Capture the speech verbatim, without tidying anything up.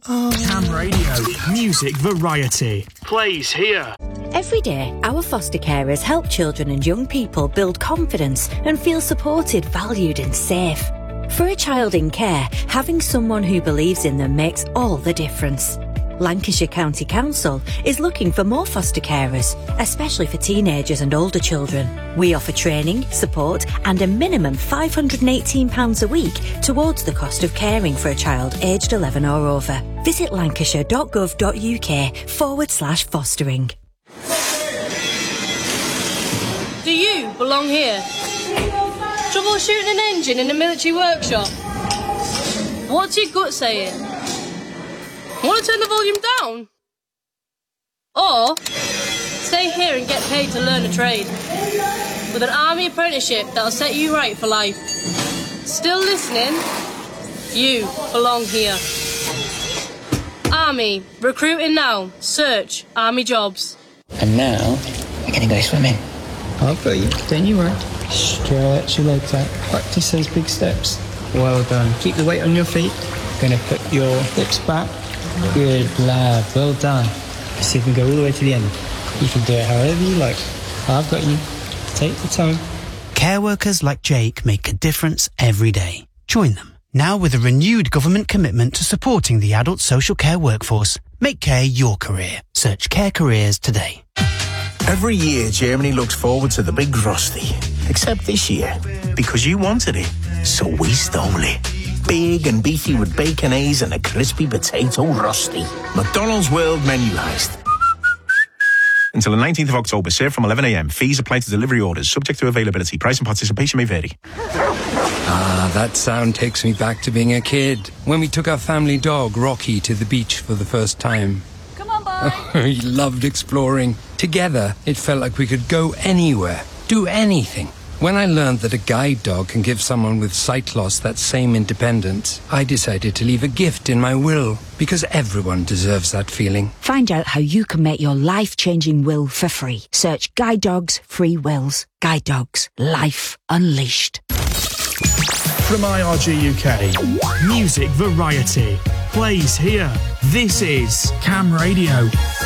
Oh. Cam Radio, music variety. Plays here. Every day, our foster carers help children and young people build confidence and feel supported, valued and safe. For a child in care, having someone who believes in them makes all the difference. Lancashire County Council is looking for more foster carers, especially for teenagers and older children. We offer training, support and a minimum five hundred eighteen pounds a week towards the cost of caring for a child aged eleven or over. Visit lancashire.gov.uk forward slash fostering. Do you belong here? Troubleshooting an engine in a military workshop? What's your gut saying? Want to turn the volume down? Or stay here and get paid to learn a trade with an army apprenticeship that'll set you right for life. Still listening? You belong here. Army, recruiting now. Search Army jobs. And now we're gonna go swimming. I've got you. Don't you worry. Stretch your legs out. Practice those big steps. Well done. Keep the weight on your feet. Gonna put your hips back. Good lad, well done. So you can go all the way to the end. You can do it however you like. I've got you. Take the time. Care workers like Jake make a difference every day. Join them, now with a renewed government commitment to supporting the adult social care workforce. Make care your career. Search Care Careers today. Every year, Germany looks forward to the big Rusty. Except this year, because you wanted it, so we stole it. Big and beefy with bacon A's and a crispy potato Rusty. McDonald's World Menu Heist. Until the nineteenth of October, served from eleven a m. Fees apply to delivery orders, subject to availability. Price and participation may vary. Ah, that sound takes me back to being a kid. When we took our family dog, Rocky, to the beach for the first time. Come on, boy. He loved exploring. Together, it felt like we could go anywhere, do anything. When I learned that a guide dog can give someone with sight loss that same independence, I decided to leave a gift in my will, because everyone deserves that feeling. Find out how you can make your life-changing will for free. Search Guide Dogs Free Wills. Guide Dogs. Life Unleashed. From I R G U K, music variety. Plays here. This is Cam Radio.